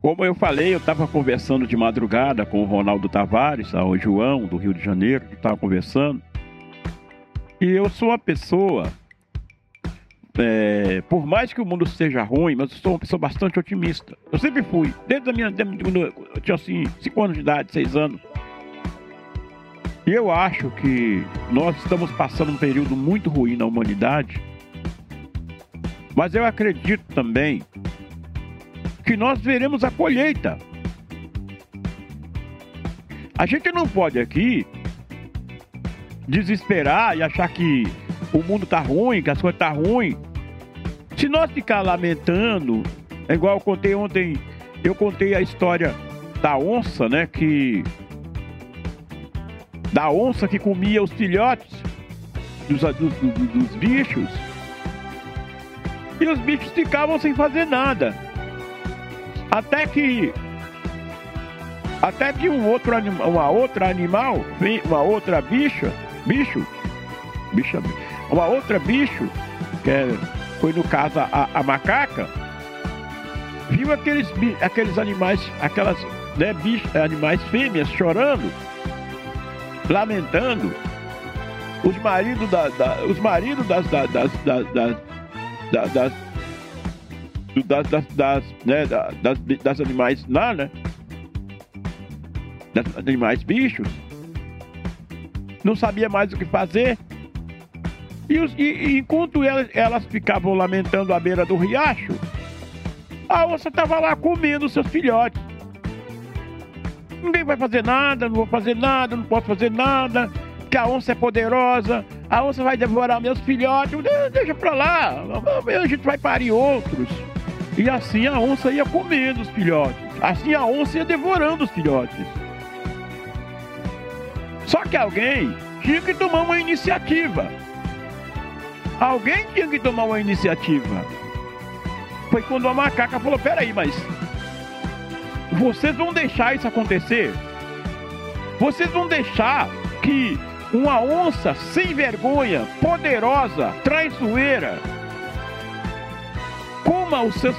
Como eu falei, eu estava conversando de madrugada com o Ronaldo Tavares, o João, do Rio de Janeiro, que estava conversando. E eu sou uma pessoa, por mais que o mundo seja ruim, mas eu sou uma pessoa bastante otimista. Eu sempre fui, desde quando eu tinha assim, 5 anos de idade, 6 anos. E eu acho que nós estamos passando um período muito ruim na humanidade, mas eu acredito também que nós veremos a colheita. A gente não pode aqui desesperar e achar que o mundo tá ruim, que as coisas tá ruim. Se nós ficar lamentando, é igual eu contei ontem, eu contei a história da onça, né, da onça que comia os filhotes dos bichos, e os bichos ficavam sem fazer nada. Até que uma outra bicho, foi no caso a macaca, viu aqueles animais, animais fêmeas chorando, lamentando, os maridos das animais lá, né? Das animais bichos, não sabia mais o que fazer. E enquanto elas ficavam lamentando à beira do riacho, a onça estava lá comendo seus filhotes. Ninguém vai fazer nada, não vou fazer nada, não posso fazer nada, porque a onça é poderosa, a onça vai devorar meus filhotes, deixa pra lá, a gente vai parir outros. E assim a onça ia comendo os filhotes, assim a onça ia devorando os filhotes. Só que alguém tinha que tomar uma iniciativa. Alguém tinha que tomar uma iniciativa. Foi quando a macaca falou: peraí, mas vocês vão deixar isso acontecer? Vocês vão deixar que uma onça sem vergonha, poderosa, traiçoeira, coma os seus